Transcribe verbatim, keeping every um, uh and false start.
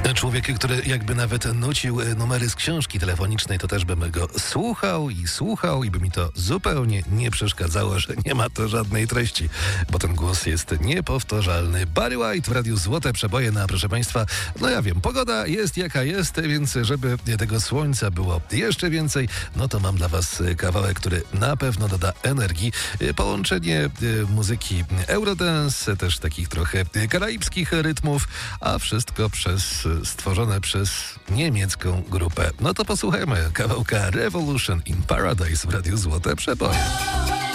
Człowiek, który jakby nawet nucił numery z książki telefonicznej, to też bym go słuchał i słuchał i by mi to zupełnie nie przeszkadzało, że nie ma to żadnej treści, bo ten głos jest niepowtarzalny. Barry White w Radiu Złote Przeboje, na proszę Państwa, no ja wiem, pogoda jest jaka jest, więc żeby tego słońca było jeszcze więcej, no to mam dla Was kawałek, który na pewno doda energii. Połączenie muzyki Eurodance, też takich trochę karaibskich rytmów, a wszystko przez stworzone przez niemiecką grupę. No to posłuchajmy kawałka Revolution in Paradise w Radiu Złote Przeboje.